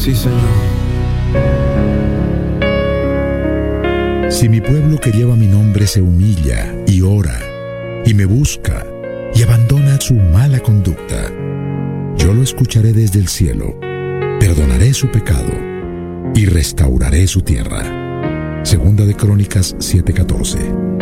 Sí, Señor. Si mi pueblo que lleva mi nombre se humilla y ora y me busca y abandona su mala conducta, yo lo escucharé desde el cielo, perdonaré su pecado y restauraré su tierra. Segunda de Crónicas 7:14.